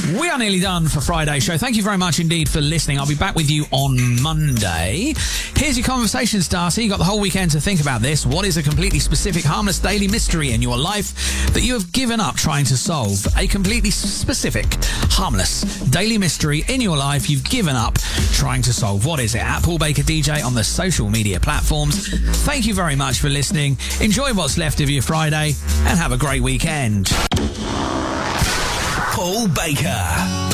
We are nearly done for Friday's show. Thank you very much indeed for listening. I'll be back with you on Monday. Here's your conversation starter. You've got the whole weekend to think about this. What is a completely specific, harmless daily mystery in your life that you have given up trying to solve? A completely specific, harmless daily mystery in your life you've given up trying to solve. What is it? At Paul Baker DJ on the social media platforms. Thank you very much for listening. Enjoy what's left of your Friday and have a great weekend. Paul Baker.